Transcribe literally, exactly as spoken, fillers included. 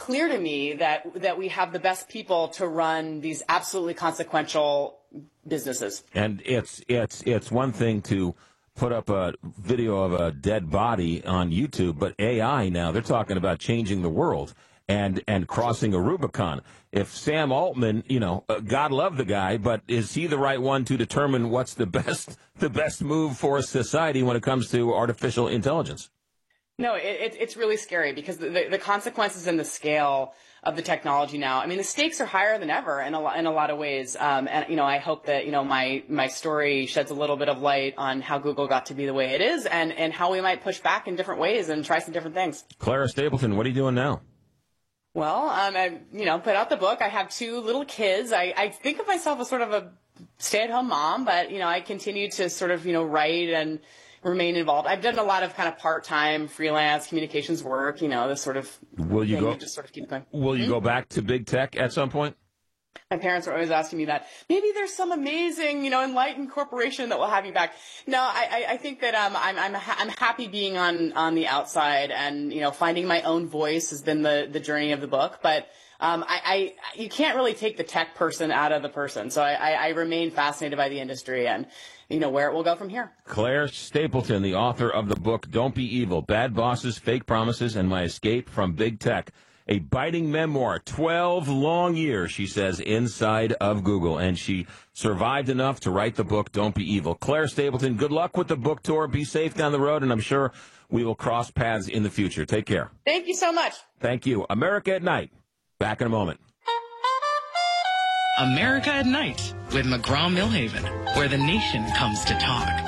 clear to me that that we have the best people to run these absolutely consequential businesses. And it's it's it's one thing to put up a video of a dead body on YouTube, but A I now, they're talking about changing the world and and crossing a Rubicon. If Sam Altman, you know, uh, God love the guy, but is he the right one to determine what's the best the best move for society when it comes to artificial intelligence? No, it, it, it's really scary because the, the, the consequences and the scale of the technology now, I mean, the stakes are higher than ever in a, lot, in a lot of ways. Um, and, you know, I hope that, you know, my, my story sheds a little bit of light on how Google got to be the way it is and, and how we might push back in different ways and try some different things. Clara Stapleton, what are you doing now? Well, um, I, you know, put out the book. I have two little kids. I, I think of myself as sort of a stay-at-home mom, but, you know, I continue to sort of, you know, write and remain involved. I've done a lot of kind of part-time freelance communications work, you know, this sort of will you thing go, to just sort of keep going. Will you mm-hmm. go back to big tech at some point? My parents are always asking me that. Maybe there's some amazing, you know, enlightened corporation that will have you back. No, I, I, I think that um, I'm, I'm, ha- I'm happy being on, on the outside and, you know, finding my own voice has been the, the journey of the book. But um, I, I, you can't really take the tech person out of the person. So I, I, I remain fascinated by the industry and, you know, where it will go from here. Claire Stapleton, the author of the book, Don't Be Evil, Bad Bosses, Fake Promises, and My Escape from Big Tech. A biting memoir, twelve long years, she says, inside of Google. And she survived enough to write the book, Don't Be Evil. Claire Stapleton, good luck with the book tour. Be safe down the road, and I'm sure we will cross paths in the future. Take care. Thank you so much. Thank you. America at Night. Back in a moment. America at Night with McGraw-Millhaven, where the nation comes to talk.